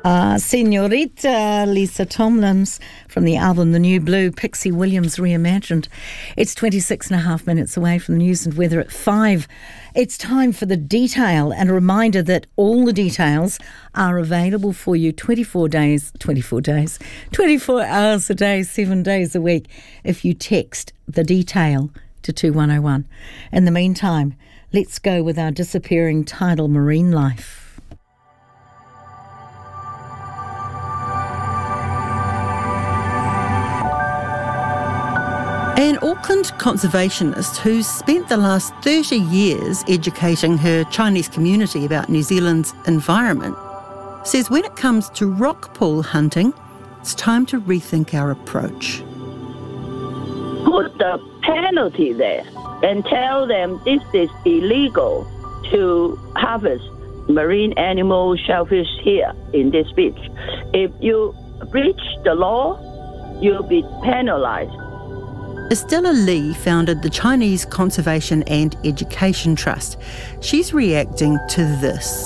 Senorita Lisa Tomlins from the album The New Blue, Pixie Williams reimagined. It's 26 and a half minutes away from the news and weather at 5. It's time for the detail, and a reminder that all the details are available for you 24 hours a day, 7 days a week if you text the detail to 21001. In the meantime, let's go with our disappearing tidal marine life. An Auckland conservationist who's spent the last 30 years educating her Chinese community about New Zealand's environment says when it comes to rock pool hunting, it's time to rethink our approach. Put the penalty there and tell them this is illegal to harvest marine animals, shellfish here in this beach. If you breach the law, you'll be penalized. Estella Lee founded the Chinese Conservation and Education Trust. She's reacting to this.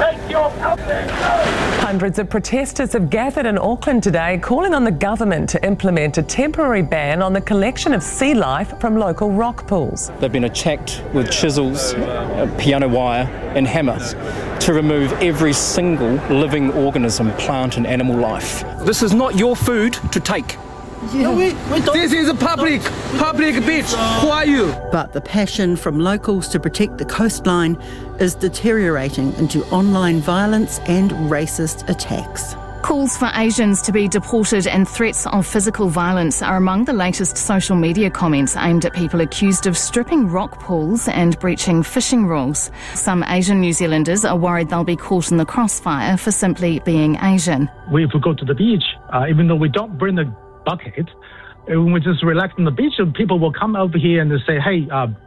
Hundreds of protesters have gathered in Auckland today calling on the government to implement a temporary ban on the collection of sea life from local rock pools. They've been attacked with chisels, piano wire and hammers to remove every single living organism, plant and animal life. This is not your food to take. Yeah. No, this is a public beach. Who are you? But the passion from locals to protect the coastline is deteriorating into online violence and racist attacks. Calls for Asians to be deported and threats of physical violence are among the latest social media comments aimed at people accused of stripping rock pools and breaching fishing rules. Some Asian New Zealanders are worried they'll be caught in the crossfire for simply being Asian. If we go to the beach, even though we don't bring the bucket, when we just relax on the beach, people will come over here and say, hey,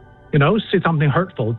say something hurtful.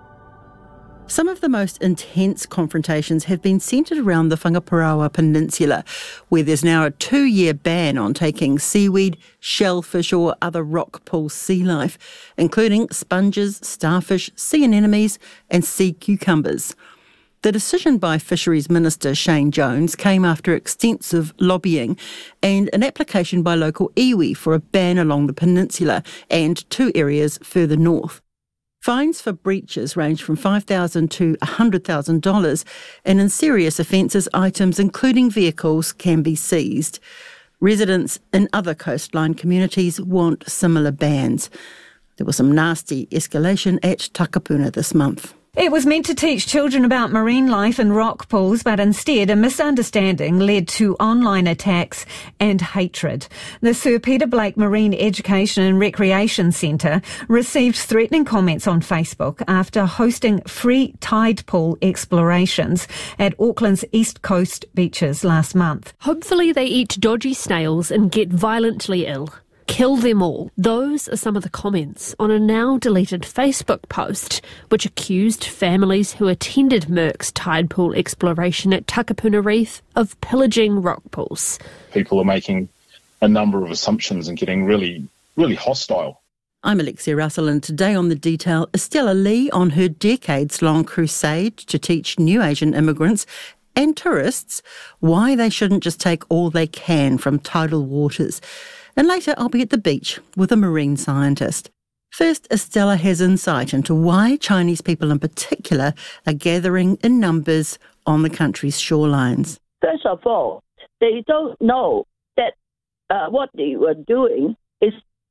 Some of the most intense confrontations have been centred around the Whangaparaoa Peninsula, where there's now a 2-year ban on taking seaweed, shellfish or other rock pool sea life, including sponges, starfish, sea anemones and sea cucumbers. The decision by Fisheries Minister Shane Jones came after extensive lobbying and an application by local iwi for a ban along the peninsula and 2 areas further north. Fines for breaches range from $5,000 to $100,000, and in serious offences, items including vehicles can be seized. Residents in other coastline communities want similar bans. There was some nasty escalation at Takapuna this month. It was meant to teach children about marine life and rock pools, but instead a misunderstanding led to online attacks and hatred. The Sir Peter Blake Marine Education and Recreation Centre received threatening comments on Facebook after hosting free tide pool explorations at Auckland's East Coast beaches last month. Hopefully they eat dodgy snails and get violently ill. Kill them all. Those are some of the comments on a now deleted Facebook post which accused families who attended Merck's tide pool exploration at Takapuna Reef of pillaging rock pools. People are making a number of assumptions and getting really, really hostile. I'm Alexia Russell, and today on The Detail, Estella Lee on her decades-long crusade to teach new Asian immigrants and tourists why they shouldn't just take all they can from tidal waters. And later I'll be at the beach with a marine scientist. First, Estella has insight into why Chinese people in particular are gathering in numbers on the country's shorelines. First of all, they don't know that what they were doing is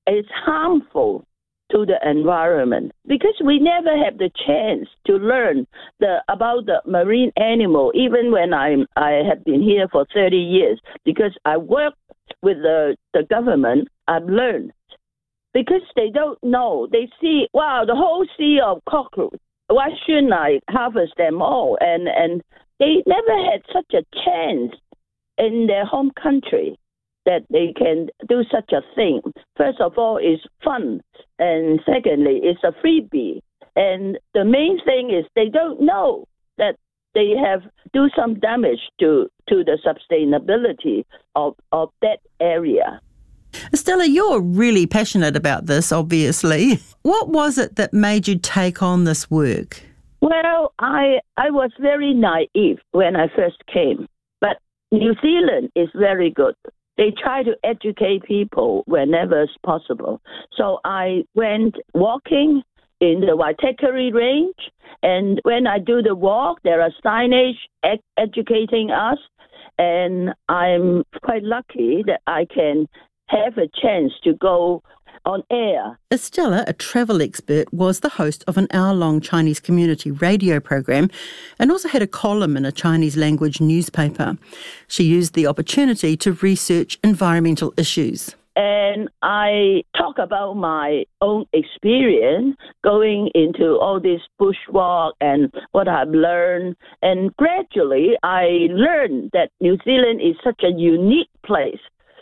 harmful to the environment, because we never have the chance to learn about the marine animal, even when I have been here for 30 years, because I work with the government. I've learned, because they don't know. They see, wow, the whole sea of cockroaches. Why shouldn't I harvest them all? And they never had such a chance in their home country that they can do such a thing. First of all, it's fun. And secondly, it's a freebie. And the main thing is they don't know that they have do some damage to the sustainability of that area. Estella, you're really passionate about this, obviously. What was it that made you take on this work? Well, I was very naive when I first came. But New Zealand is very good. They try to educate people whenever it's possible. So I went walking in the Waitakere Range, and when I do the walk, there are signage educating us, and I'm quite lucky that I can have a chance to go on air. Estella, a travel expert, was the host of an hour-long Chinese community radio program and also had a column in a Chinese language newspaper. She used the opportunity to research environmental issues. And I talk about my own experience going into all this bushwalk and what I've learned. And gradually I learned that New Zealand is such a unique place.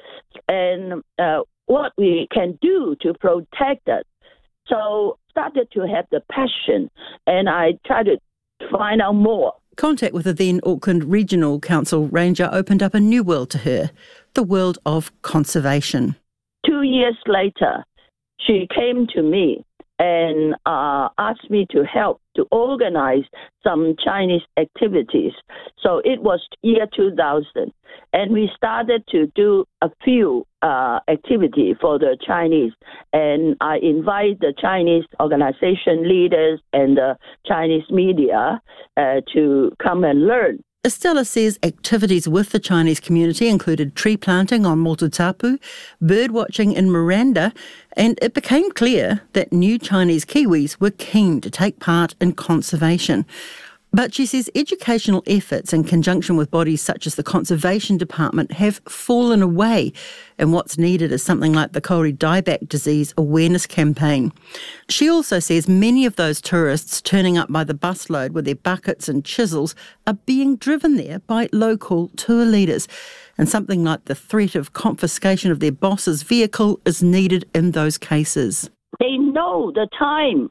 And what we can do to protect it. So started to have the passion, and I tried to find out more. Contact with the then Auckland Regional Council ranger opened up a new world to her, the world of conservation. 2 years later, she came to me and asked me to help to organize some Chinese activities. So it was year 2000, and we started to do a few activity for the Chinese, and I invite the Chinese organization leaders and the Chinese media to come and learn. Estella says activities with the Chinese community included tree planting on Motutapu, bird watching in Miranda, and it became clear that new Chinese Kiwis were keen to take part in conservation. But she says educational efforts in conjunction with bodies such as the Conservation Department have fallen away, and what's needed is something like the Kauri Dieback Disease Awareness Campaign. She also says many of those tourists turning up by the busload with their buckets and chisels are being driven there by local tour leaders, and something like the threat of confiscation of their boss's vehicle is needed in those cases. They know the time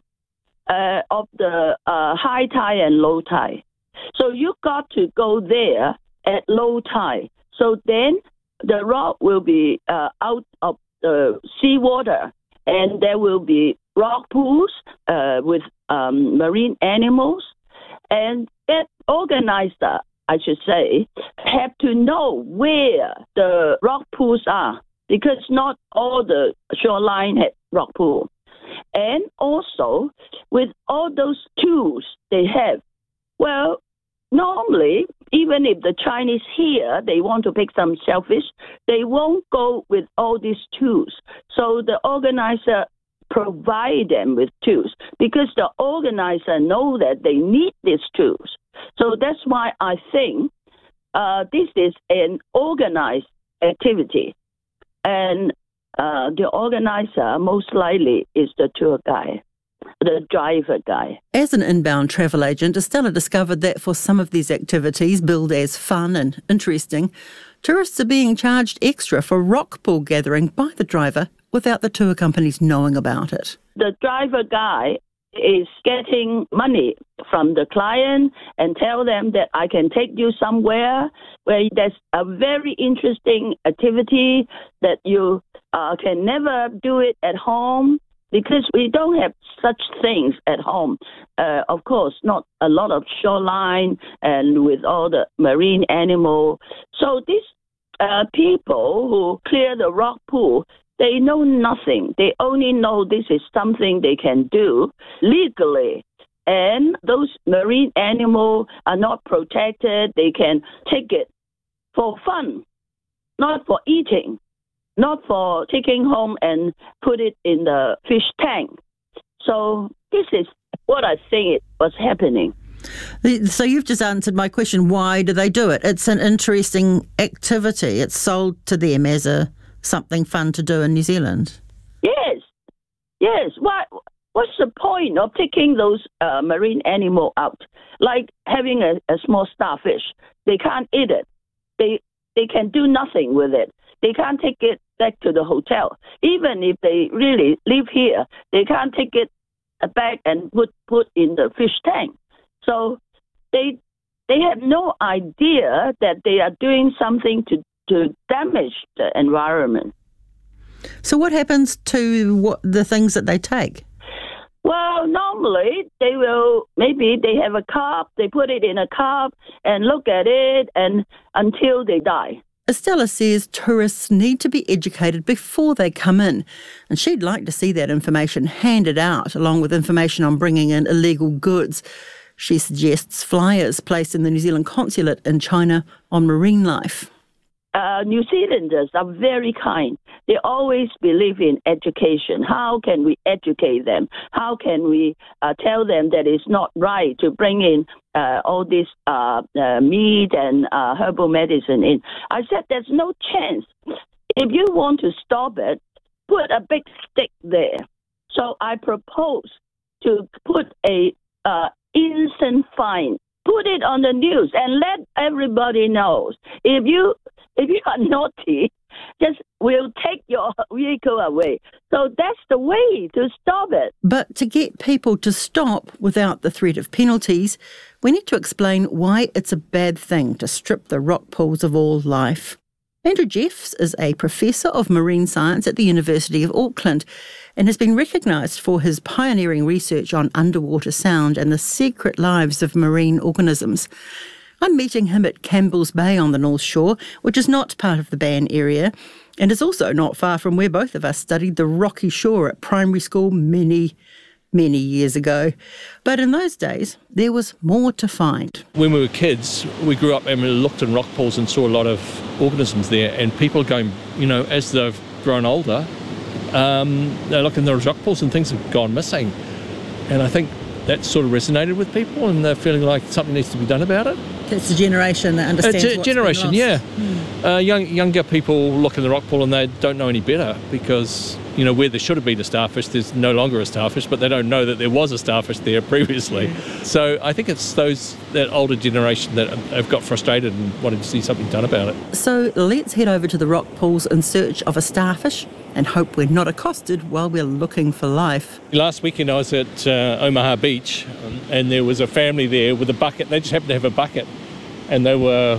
of the high tide and low tide. So you got to go there at low tide. So then the rock will be out of the seawater, and there will be rock pools with marine animals. And that organizer, I should say, have to know where the rock pools are, because not all the shoreline had rock pool. And also, with all those tools they have, well, normally, even if the Chinese here, they want to pick some shellfish, they won't go with all these tools. So the organizer provide them with tools, because the organizer know that they need these tools. So that's why I think this is an organized activity. And the organizer most likely is the tour guide, the driver guy. As an inbound travel agent, Estella discovered that for some of these activities, billed as fun and interesting, tourists are being charged extra for rock pool gathering by the driver without the tour companies knowing about it. The driver guy is getting money from the client and tell them that I can take you somewhere where there's a very interesting activity that you can never do it at home, because we don't have such things at home. Of course, not a lot of shoreline and with all the marine animal. So these people who clear the rock pool, they know nothing. They only know this is something they can do legally. And those marine animals are not protected. They can take it for fun, not for eating, not for taking home and put it in the fish tank. So this is what I think was happening. So you've just answered my question, why do they do it? It's an interesting activity. It's sold to them as something fun to do in New Zealand. Yes. What's the point of taking those marine animal out? Like having a small starfish. They can't eat it. They can do nothing with it. They can't take it back to the hotel. Even if they really live here, they can't take it back and put in the fish tank. So they have no idea that they are doing something to damage the environment. So what happens to the things that they take? Well, normally maybe they have a cup, they put it in a cup and look at it and until they die. Estella says tourists need to be educated before they come in, and she'd like to see that information handed out along with information on bringing in illegal goods. She suggests flyers placed in the New Zealand consulate in China on marine life. New Zealanders are very kind. They always believe in education. How can we educate them? How can we tell them that it's not right to bring in all this meat and herbal medicine in? I said there's no chance. If you want to stop it, put a big stick there. So I propose to put a instant fine. Put it on the news and let everybody know. If you are naughty, we'll take your vehicle away. So that's the way to stop it. But to get people to stop without the threat of penalties, we need to explain why it's a bad thing to strip the rock pools of all life. Andrew Jeffs is a professor of marine science at the University of Auckland and has been recognised for his pioneering research on underwater sound and the secret lives of marine organisms. I'm meeting him at Campbell's Bay on the North Shore, which is not part of the ban area, and is also not far from where both of us studied the rocky shore at primary school many years ago. But in those days, there was more to find. When we were kids, we grew up and we looked in rock pools and saw a lot of organisms there, and people going, as they've grown older, they look in those rock pools and things have gone missing. And I think that sort of resonated with people, and they're feeling like something needs to be done about it. It's a generation that understands what's been lost. Yeah. Younger people look in the rock pool and they don't know any better because, where there should have been a starfish, there's no longer a starfish, but they don't know that there was a starfish there previously. Yeah. So I think it's that older generation that have got frustrated and wanted to see something done about it. So let's head over to the rock pools in search of a starfish and hope we're not accosted while we're looking for life. Last weekend I was at Omaha Beach and there was a family there with a bucket. They just happened to have a bucket and they were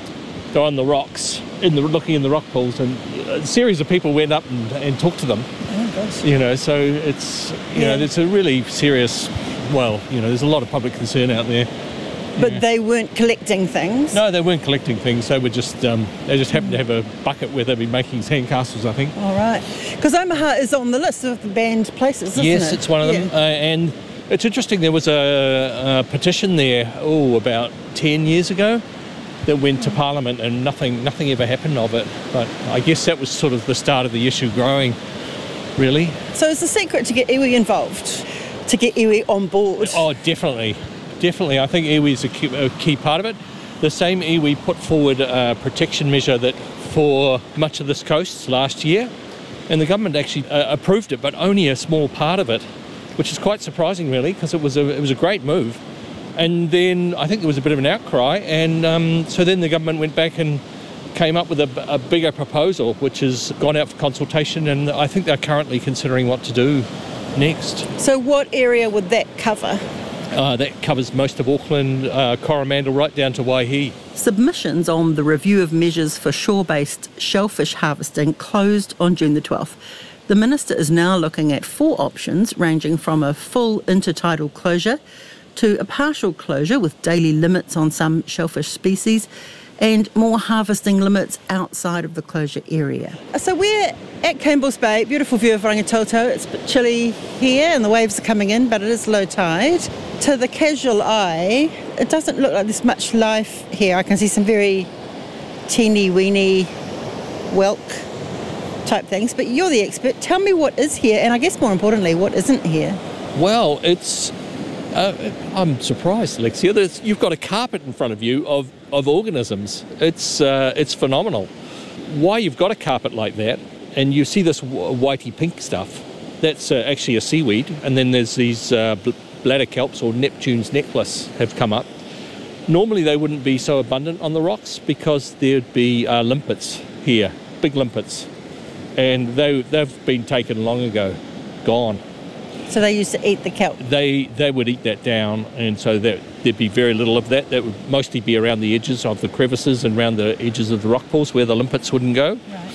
on the rocks, looking in the rock pools, and a series of people went up and talked to them. Oh, gosh. So it's, it's a really serious, there's a lot of public concern out there. But they weren't collecting things? No, they weren't collecting things. They were just, they just happened to have a bucket where they'd be making sandcastles, I think. All right. Because Omaha is on the list of the banned places, isn't it? Yes, it's one of them. And it's interesting, there was a petition there, about 10 years ago that went to Parliament and nothing ever happened of it. But I guess that was sort of the start of the issue growing, really. So it's a secret to get iwi involved, to get iwi on board? Oh, definitely. Definitely. I think iwi is a key part of it. The same iwi put forward a protection measure that for much of this coast last year, and the government actually approved it, but only a small part of it, which is quite surprising, really, because it was a great move. And then I think there was a bit of an outcry, and so then the government went back and came up with a bigger proposal, which has gone out for consultation, and I think they're currently considering what to do next. So what area would that cover? That covers most of Auckland, Coromandel, right down to Waihi. Submissions on the review of measures for shore-based shellfish harvesting closed on June the 12th. The Minister is now looking at 4 options, ranging from a full intertidal closure to a partial closure with daily limits on some shellfish species and more harvesting limits outside of the closure area. So we're at Campbell's Bay, beautiful view of Rangitoto. It's a bit chilly here and the waves are coming in, but it is low tide. To the casual eye, it doesn't look like there's much life here. I can see some very teeny-weeny whelk type things, but you're the expert. Tell me what is here, and I guess more importantly, what isn't here? Well, it's... I'm surprised, Alexia. You've got a carpet in front of you of organisms. It's phenomenal. Why you've got a carpet like that, and you see this whitey pink stuff, that's actually a seaweed, and then there's these bladder kelps or Neptune's necklace have come up. Normally they wouldn't be so abundant on the rocks because there'd be limpets here, big limpets, and they've been taken long ago, gone. So they used to eat the kelp? They would eat that down, and so there'd be very little of that. That would mostly be around the edges of the crevices and around the edges of the rock pools where the limpets wouldn't go. Right.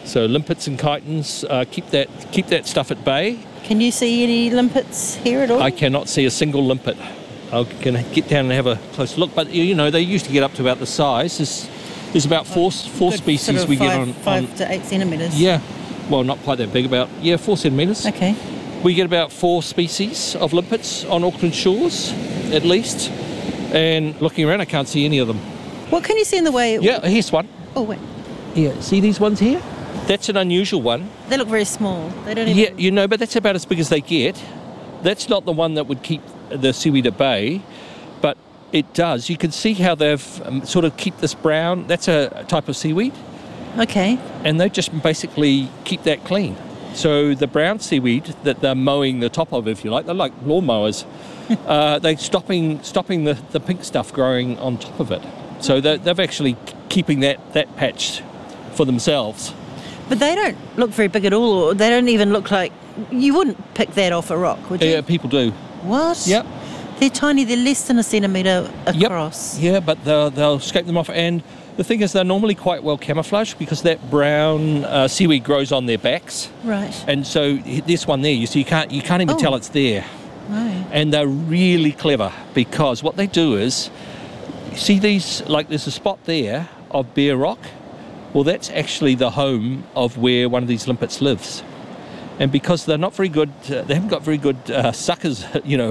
So limpets and chitons, keep that stuff at bay. Can you see any limpets here at all? I cannot see a single limpet. I'm going to get down and have a close look. But, you know, they used to get up to about the size. There's about four species sort of we get on... 5 to 8 centimetres. Yeah. Well, not quite that big, 4 centimetres. Okay. We get about 4 species of limpets on Auckland shores, at least. And looking around, I can't see any of them. What can you see in the way? Yeah, here's one. Oh, wait. Yeah, see these ones here? That's an unusual one. They look very small. They don't even... Yeah, you know, but that's about as big as they get. That's not the one that would keep the seaweed at bay, but it does. You can see how they've sort of keep this brown. That's a type of seaweed. Okay. And they just basically keep that clean. So the brown seaweed that they're mowing the top of, if you like, they're like lawnmowers. They're stopping the pink stuff growing on top of it. So they're actually keeping that patch for themselves. But they don't look very big at all, or they don't even look like... You wouldn't pick that off a rock, would you? Yeah, people do. What? Yep. They're tiny, they're less than a centimetre across. Yep. Yeah, but they'll scrape them off. And the thing is, they're normally quite well camouflaged because that brown seaweed grows on their backs. Right. And so this one there, you see, you can't even tell it's there. Right. And they're really clever because what they do is, see these, like there's a spot there of bare rock. Well, that's actually the home of where one of these limpets lives. And because they're not very good, they haven't got very good suckers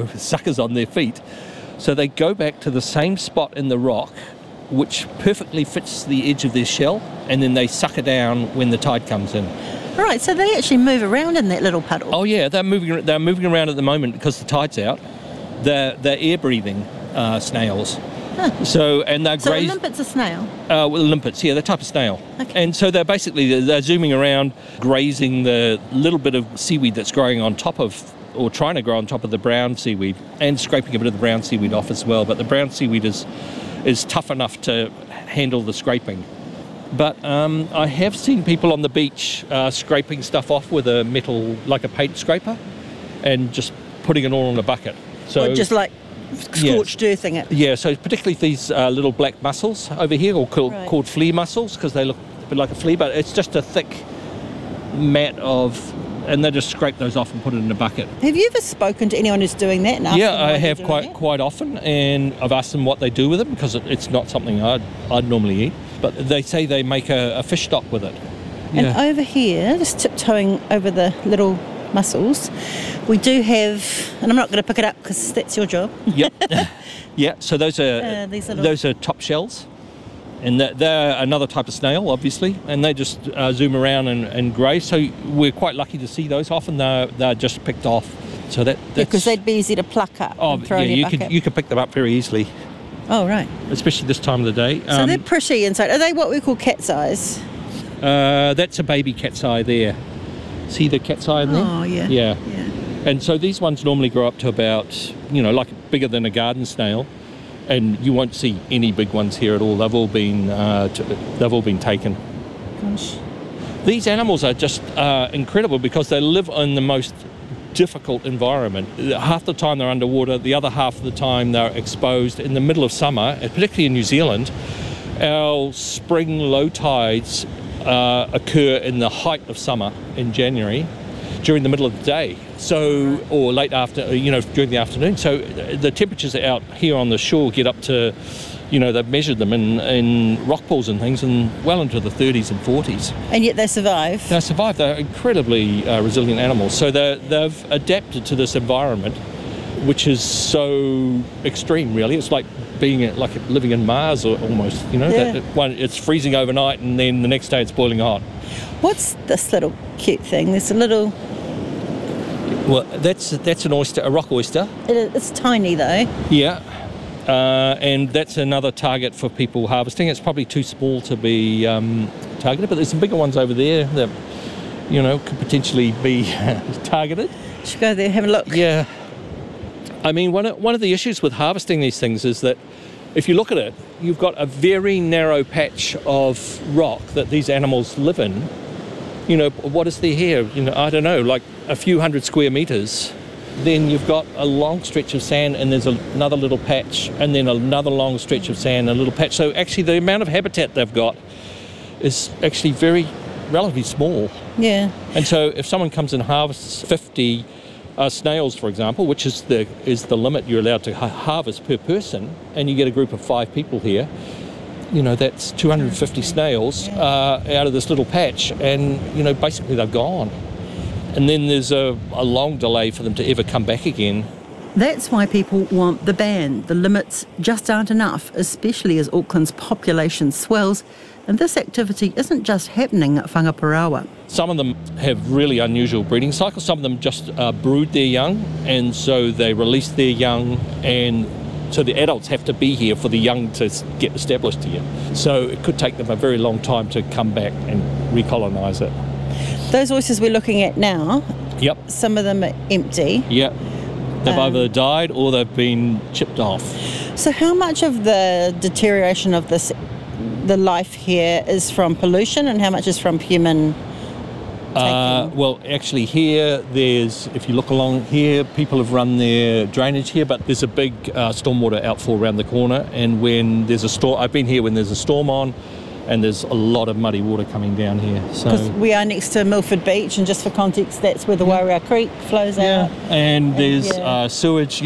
on their feet, so they go back to the same spot in the rock, which perfectly fits the edge of their shell, and then they sucker down when the tide comes in. Right, so they actually move around in that little puddle. Oh yeah, they're moving around at the moment because the tide's out. They're air-breathing snails. Huh. So a limpet's a snail? Well, limpets, yeah, they're a type of snail. Okay. And so they're zooming around, grazing the little bit of seaweed that's growing on top of, or trying to grow on top of the brown seaweed, and scraping a bit of the brown seaweed off as well. But the brown seaweed is tough enough to handle the scraping. But I have seen people on the beach scraping stuff off with a metal, like a paint scraper, and just putting it all in a bucket. So or just like scorched earthing it. Yeah, so particularly these little black mussels over here, or called flea mussels, because they look a bit like a flea, but it's just a thick mat of, and they just scrape those off and put it in a bucket. Have you ever spoken to anyone who's doing that? And Yeah, I have quite often, and I've asked them what they do with it, because it's not something I'd normally eat. But they say they make a fish stock with it. And over here, just tiptoeing over the little mussels, we do have, and I'm not going to pick it up because that's your job. Yep. Yeah, so those are top shells, and they're another type of snail, obviously, and they just zoom around and graze. So we're quite lucky to see those. Often they're just picked off. So that's because they'd be easy to pluck up. Oh, and throw yeah, in your bucket. you could pick them up very easily. Oh, right. Especially this time of the day. So they're pretty inside. Are they what we call cat's eyes? That's a baby cat's eye there. See the cat's eye in there? Oh, yeah. Yeah. And so these ones normally grow up to about, like bigger than a garden snail, and you won't see any big ones here at all. They've all been taken. Gosh. These animals are just incredible because they live in the most difficult environment. Half the time they're underwater, the other half of the time they're exposed. In the middle of summer, particularly in New Zealand, our spring low tides occur in the height of summer in January during the middle of the day, or late after, during the afternoon. So the temperatures out here on the shore get up to, they've measured them in rock pools and things, and well into the 30s and 40s. And yet they survive. They survive. They're incredibly resilient animals. So they've adapted to this environment, which is so extreme, really. It's like living in Mars, or almost. It's freezing overnight, and then the next day it's boiling hot. What's this little cute thing? There's a little... Well, that's an oyster, a rock oyster. It's tiny though. Yeah, and that's another target for people harvesting. It's probably too small to be targeted, but there's some bigger ones over there that, could potentially be targeted. Should go there and have a look. Yeah. I mean, one of the issues with harvesting these things is that if you look at it, you've got a very narrow patch of rock that these animals live in. What is there here? I don't know, like a few hundred square metres. Then you've got a long stretch of sand, and there's another little patch, and then another long stretch of sand, and a little patch. So actually the amount of habitat they've got is actually very, relatively small. Yeah. And so if someone comes and harvests 50 snails, for example, which is the limit you're allowed to harvest per person, and you get a group of 5 people here, that's 250 snails out of this little patch, and, basically they've gone. And then there's a long delay for them to ever come back again. That's why people want the ban. The limits just aren't enough, especially as Auckland's population swells, and this activity isn't just happening at Whangaparaoa. Some of them have really unusual breeding cycles. Some of them just brood their young, and so they release their young, and so the adults have to be here for the young to get established here. So it could take them a very long time to come back and recolonise it. Those oysters we're looking at now, Yep. some of them are empty. Yep. They've either died or they've been chipped off. So how much of the deterioration of the life here is from pollution, and how much is from human taking? Well, actually here, if you look along here, people have run their drainage here, but there's a big stormwater outfall around the corner, and when there's a storm, I've been here when there's a storm on, and there's a lot of muddy water coming down here. Because we are next to Milford Beach, and just for context, that's where the Wairea Creek flows out. And there's sewage.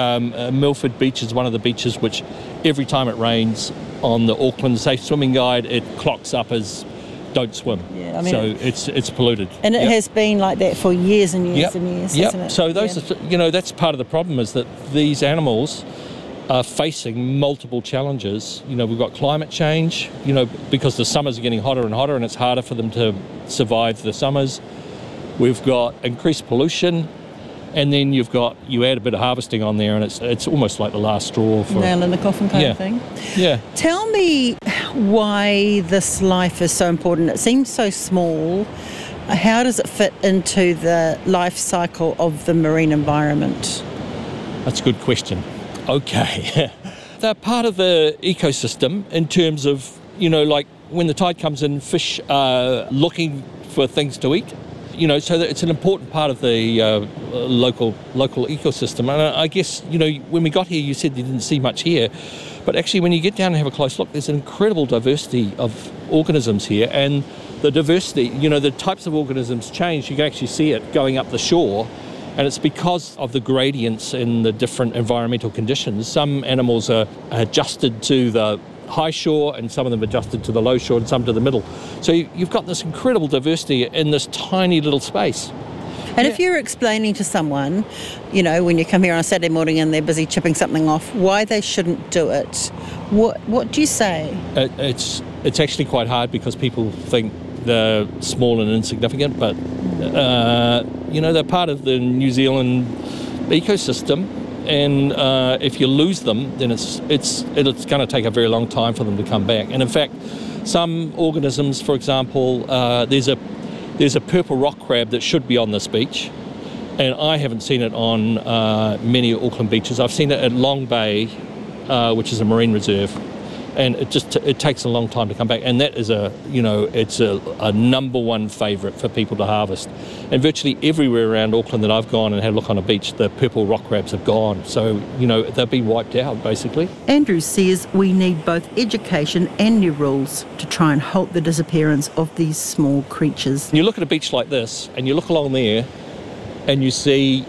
Milford Beach is one of the beaches which every time it rains on the Auckland Safe Swimming Guide, it clocks up as don't swim. Yeah, so it's polluted. And it has been like that for years and years and years, hasn't it? So those are, that's part of the problem, is that these animals are facing multiple challenges. We've got climate change, because the summers are getting hotter and hotter, and it's harder for them to survive the summers. We've got increased pollution, and then you add a bit of harvesting on there, and it's almost like the last straw for nail in the coffin kind of thing. Yeah. Tell me why this life is so important. It seems so small. How does it fit into the life cycle of the marine environment? That's a good question. Okay. They're part of the ecosystem in terms of, like when the tide comes in, fish are looking for things to eat, so that it's an important part of the local ecosystem. And I guess, when we got here, you said you didn't see much here, but actually when you get down and have a close look, there's an incredible diversity of organisms here, and the diversity, the types of organisms change. You can actually see it going up the shore. And it's because of the gradients in the different environmental conditions. Some animals are adjusted to the high shore, and some of them adjusted to the low shore, and some to the middle. So you've got this incredible diversity in this tiny little space. And if you're explaining to someone, when you come here on a Saturday morning and they're busy chipping something off, why they shouldn't do it, what do you say? It's actually quite hard, because people think they're small and insignificant, but they're part of the New Zealand ecosystem, and if you lose them, then it's going to take a very long time for them to come back. And in fact, some organisms, for example, there's a purple rock crab that should be on this beach, and I haven't seen it on many Auckland beaches. I've seen it at Long Bay, which is a marine reserve. And it takes a long time to come back, and that is it's a number one favourite for people to harvest. And virtually everywhere around Auckland that I've gone and had a look on a beach, the purple rock crabs have gone. So they've been wiped out basically. Andrew says we need both education and new rules to try and halt the disappearance of these small creatures. You look at a beach like this, and you look along there, and you see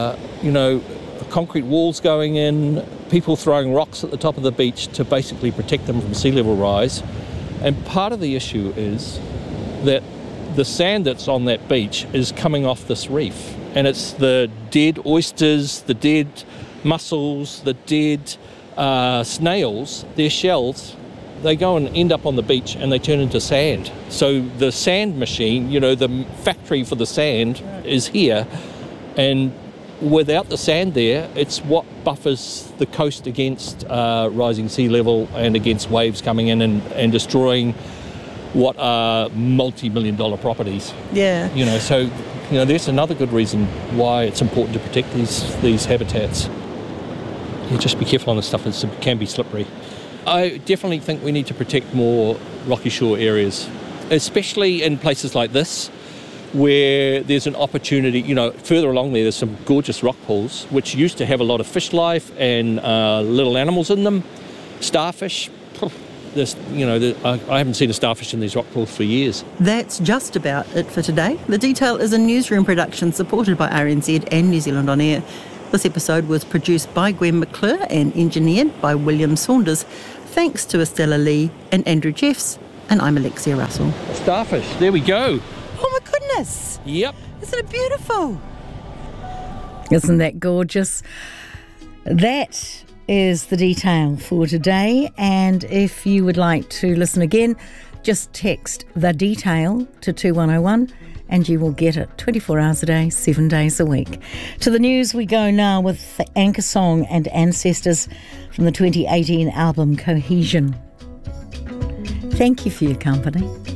concrete walls going in, people throwing rocks at the top of the beach to basically protect them from sea level rise. And part of the issue is that the sand that's on that beach is coming off this reef, and it's the dead oysters, the dead mussels, the dead snails, their shells. They go and end up on the beach and they turn into sand. So the sand machine, the factory for the sand is here, and without the sand there, it's what buffers the coast against rising sea level and against waves coming in and destroying what are multi-million-dollar properties. Yeah. So there's another good reason why it's important to protect these habitats. You just be careful on the stuff, it can be slippery. I definitely think we need to protect more rocky shore areas, especially in places like this, where there's an opportunity, further along there's some gorgeous rock pools, which used to have a lot of fish life and little animals in them, starfish. I haven't seen a starfish in these rock pools for years. That's just about it for today. The Detail is a newsroom production supported by RNZ and New Zealand On Air. This episode was produced by Gwen McClure and engineered by William Saunders. Thanks to Estella Lee and Andrew Jeffs, and I'm Alexia Russell. Starfish, there we go. Oh my goodness! Yep. Isn't it beautiful? Isn't that gorgeous? That is The Detail for today, and if you would like to listen again, just text The Detail to 2101 and you will get it 24 hours a day, 7 days a week. To the news we go now with the Anchor Song and Ancestors from the 2018 album Cohesion. Thank you for your company.